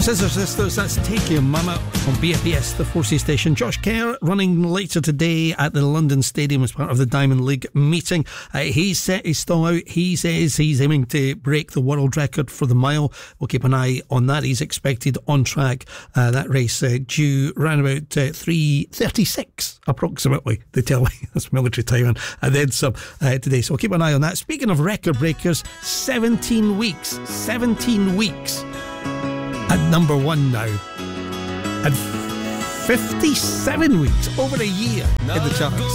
Scissor Sisters, that's Take Your Mama on BFBS, the 4C station. Josh Kerr running later today at the London Stadium as part of the Diamond League meeting. He's set his stall out. He says he's aiming to break the world record for the mile. We'll keep an eye on that. He's expected on track. That race due around about 3:36 approximately, they tell me. That's military timing. And then some today. So we'll keep an eye on that. Speaking of record breakers, 17 weeks at number one now, and 57 weeks, over a year in the charts.